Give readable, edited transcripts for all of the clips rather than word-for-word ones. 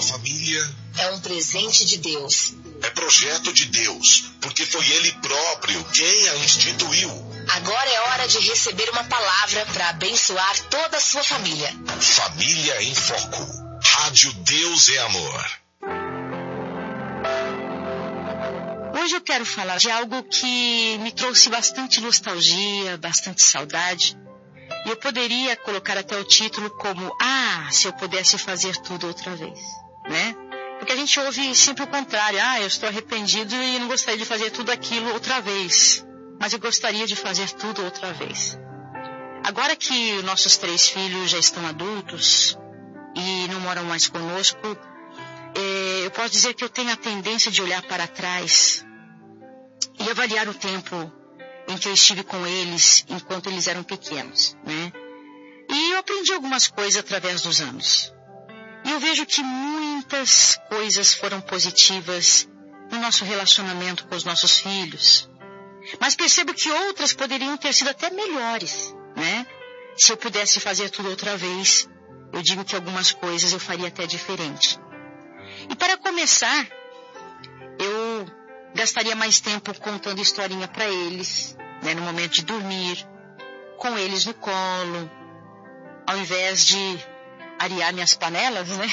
família é um presente de Deus. É projeto de Deus, porque foi Ele próprio quem a instituiu. Agora é hora de receber uma palavra para abençoar toda a sua família. Família em Foco. Rádio Deus é Amor. Hoje eu quero falar de algo que me trouxe bastante nostalgia, bastante saudade. E eu poderia colocar até o título como se eu pudesse fazer tudo outra vez, né? Porque a gente ouve sempre o contrário. Eu estou arrependido e não gostaria de fazer tudo aquilo outra vez. Mas eu gostaria de fazer tudo outra vez. Agora que nossos 3 filhos já estão adultos e não moram mais conosco, eu posso dizer que eu tenho a tendência de olhar para trás e avaliar o tempo em que eu estive com eles enquanto eles eram pequenos, né? E eu aprendi algumas coisas através dos anos. E eu vejo que muitas coisas foram positivas no nosso relacionamento com os nossos filhos. Mas percebo que outras poderiam ter sido até melhores, né? Se eu pudesse fazer tudo outra vez, eu digo que algumas coisas eu faria até diferente. E para começar, eu gastaria mais tempo contando historinha para eles, né, no momento de dormir, com eles no colo, ao invés de arear minhas panelas, né?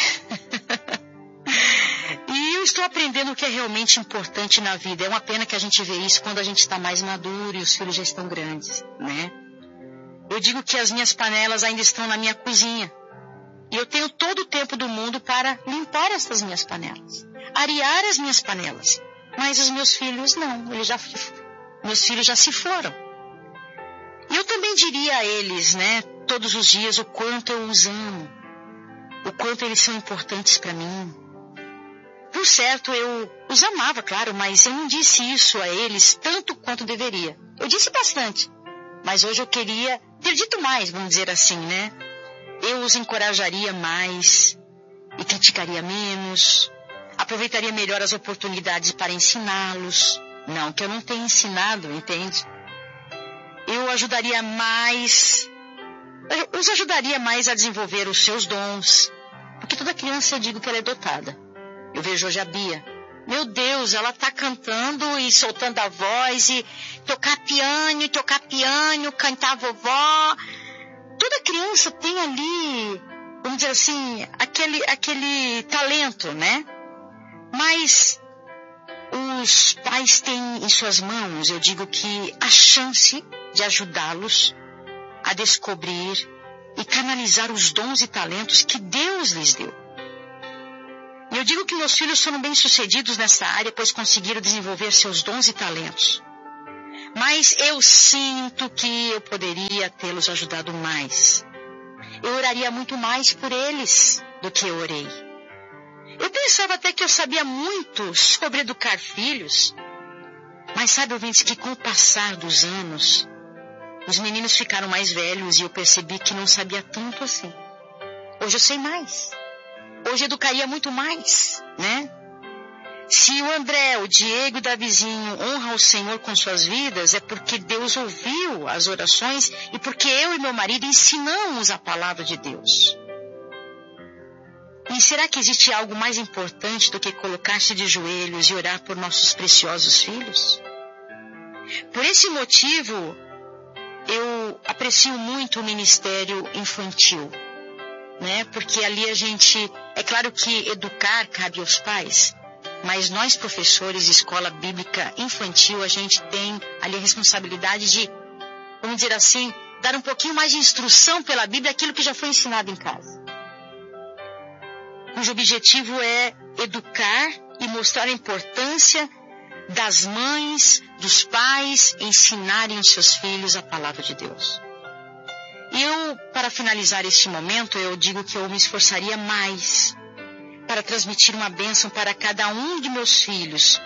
E eu estou aprendendo o que é realmente importante na vida. É uma pena que a gente vê isso quando a gente está mais maduro e os filhos já estão grandes, né? Eu digo que as minhas panelas ainda estão na minha cozinha. E eu tenho todo o tempo do mundo para limpar essas minhas panelas, arear as minhas panelas. Mas os meus filhos não, meus filhos já se foram. E eu também diria a eles, né, todos os dias, o quanto eu os amo, o quanto eles são importantes para mim. Por certo, eu os amava, claro, mas eu não disse isso a eles tanto quanto deveria. Eu disse bastante, mas hoje eu queria ter dito mais, vamos dizer assim, né? Eu os encorajaria mais e criticaria menos. Aproveitaria melhor as oportunidades para ensiná-los. Não que eu não tenha ensinado, entende? Eu os ajudaria mais a desenvolver os seus dons. Porque toda criança, eu digo que ela é dotada. Eu vejo hoje a Bia. Meu Deus, ela está cantando e soltando a voz e tocar piano, cantar a vovó. Toda criança tem ali, vamos dizer assim, aquele talento, né? Mas os pais têm em suas mãos, eu digo que a chance de ajudá-los a descobrir e canalizar os dons e talentos que Deus lhes deu. E eu digo que meus filhos foram bem-sucedidos nessa área, pois conseguiram desenvolver seus dons e talentos. Mas eu sinto que eu poderia tê-los ajudado mais. Eu oraria muito mais por eles do que eu orei. Eu pensava até que eu sabia muito sobre educar filhos. Mas sabe, ouvintes, que com o passar dos anos, os meninos ficaram mais velhos e eu percebi que não sabia tanto assim. Hoje eu sei mais. Hoje eu educaria muito mais, né? Se o André, o Diego e o Davizinho honram o Senhor com suas vidas, é porque Deus ouviu as orações e porque eu e meu marido ensinamos a palavra de Deus. E será que existe algo mais importante do que colocar-se de joelhos e orar por nossos preciosos filhos? Por esse motivo, eu aprecio muito o ministério infantil, né? Porque ali é claro que educar cabe aos pais, mas nós professores de escola bíblica infantil, a gente tem ali a responsabilidade de, vamos dizer assim, dar um pouquinho mais de instrução pela Bíblia, aquilo que já foi ensinado em casa. Cujo objetivo é educar e mostrar a importância das mães, dos pais, ensinarem os seus filhos a palavra de Deus. E eu, para finalizar este momento, eu digo que eu me esforçaria mais para transmitir uma bênção para cada um de meus filhos.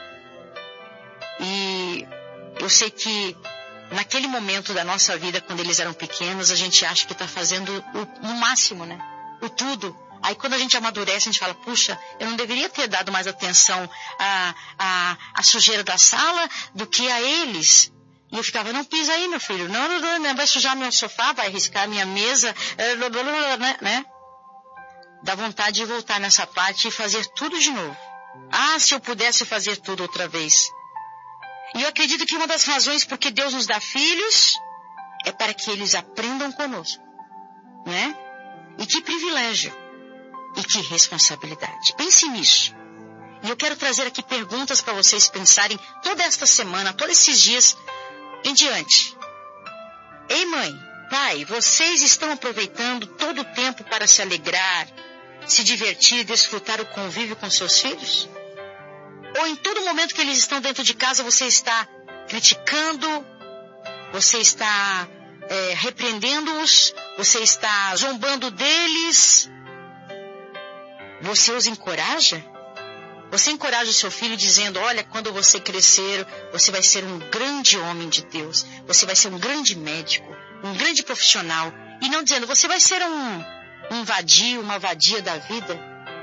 E eu sei que naquele momento da nossa vida, quando eles eram pequenos, a gente acha que está fazendo o máximo, né? O tudo. Aí quando a gente amadurece, a gente fala, puxa, eu não deveria ter dado mais atenção à sujeira da sala do que a eles. E eu ficava, não pisa aí, meu filho, não, vai sujar meu sofá, vai riscar minha mesa, né? dá vontade de voltar nessa parte e fazer tudo de novo. Ah, se eu pudesse fazer tudo outra vez. E eu acredito que uma das razões por que Deus nos dá filhos é para que eles aprendam conosco, né? E que privilégio, e que responsabilidade. Pense nisso. E eu quero trazer aqui perguntas para vocês pensarem toda esta semana, todos esses dias em diante. Ei, mãe, pai, vocês estão aproveitando todo o tempo para se alegrar, se divertir, desfrutar o convívio com seus filhos? Ou em todo momento que eles estão dentro de casa, você está criticando, você está repreendendo-os, você está zombando deles? Você os encoraja? Você encoraja o seu filho dizendo, olha, quando você crescer, você vai ser um grande homem de Deus, você vai ser um grande médico, um grande profissional, e não dizendo, você vai ser um vadio, uma vadia da vida.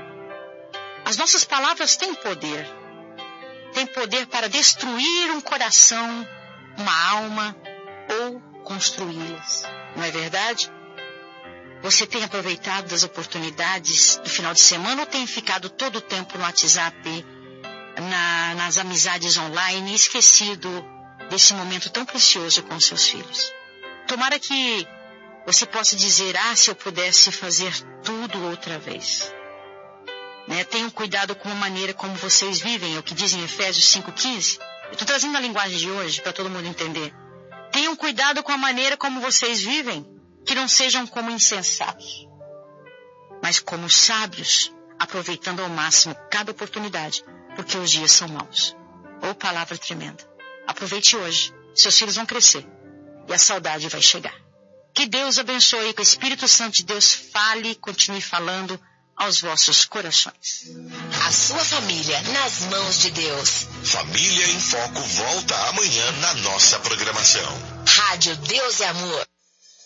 As nossas palavras têm poder. Têm poder para destruir um coração, uma alma, ou construí-las. Não é verdade? Você tem aproveitado das oportunidades do final de semana ou tem ficado todo o tempo no WhatsApp, nas amizades online e esquecido desse momento tão precioso com seus filhos? Tomara que você possa dizer, se eu pudesse fazer tudo outra vez. Né? Tenham cuidado com a maneira como vocês vivem, é o que diz em Efésios 5,15. Eu estou trazendo a linguagem de hoje para todo mundo entender. Tenham cuidado com a maneira como vocês vivem, que não sejam como insensatos, mas como sábios, aproveitando ao máximo cada oportunidade, porque os dias são maus. Ou palavra tremenda. Aproveite hoje, seus filhos vão crescer e a saudade vai chegar. Que Deus abençoe, que o Espírito Santo de Deus fale, continue falando aos vossos corações. A sua família nas mãos de Deus. Família em Foco volta amanhã na nossa programação. Rádio Deus é Amor.